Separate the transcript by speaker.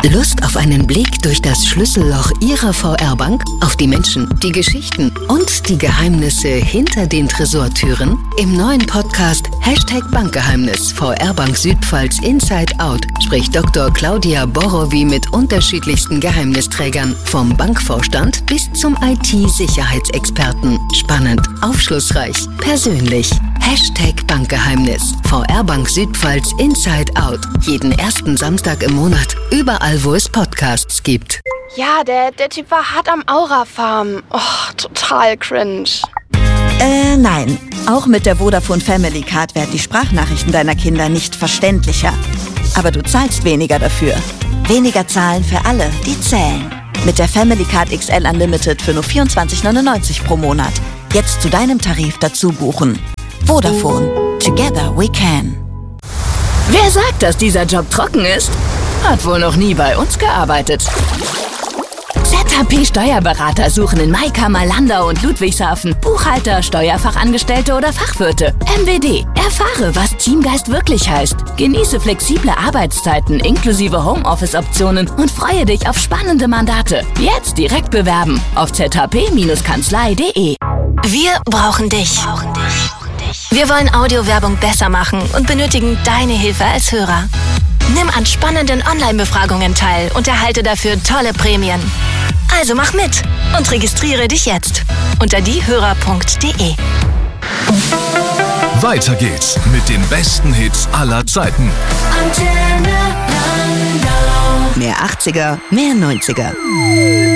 Speaker 1: Lust auf einen Blick durch das Schlüsselloch Ihrer VR-Bank? Auf die Menschen, die Geschichten und die Geheimnisse hinter den Tresortüren? Im neuen Podcast #Bankgeheimnis VR-Bank Südpfalz Inside Out spricht Dr. Claudia Borowy mit unterschiedlichsten Geheimnisträgern, vom Bankvorstand bis zum IT-Sicherheitsexperten. Spannend, aufschlussreich, persönlich. #Bankgeheimnis VR-Bank Südpfalz Inside Out. Jeden ersten Samstag im Monat. Überall, wo es Podcasts gibt.
Speaker 2: Ja, der Typ war hart am Aura-Farm. Oh, total cringe.
Speaker 3: Nein. Auch mit der Vodafone Family Card werden die Sprachnachrichten deiner Kinder nicht verständlicher. Aber du zahlst weniger dafür. Weniger zahlen für alle, die zählen. Mit der Family Card XL Unlimited für nur 24,99 pro Monat. Jetzt zu deinem Tarif dazu buchen. Vodafone. Together we can.
Speaker 1: Wer sagt, dass dieser Job trocken ist? Hat wohl noch nie bei uns gearbeitet. ZHP Steuerberater suchen in Maikammer, Landau und Ludwigshafen Buchhalter, Steuerfachangestellte oder Fachwirte. MWD. Erfahre, was Teamgeist wirklich heißt. Genieße flexible Arbeitszeiten inklusive Homeoffice-Optionen und freue dich auf spannende Mandate. Jetzt direkt bewerben auf zhp-kanzlei.de.
Speaker 4: Wir brauchen dich. Wir wollen Audiowerbung besser machen und benötigen deine Hilfe als Hörer. Nimm an spannenden Online-Befragungen teil und erhalte dafür tolle Prämien. Also mach mit und registriere dich jetzt unter diehörer.de.
Speaker 5: Weiter geht's mit den besten Hits aller Zeiten.
Speaker 1: Mehr 80er, mehr 90er.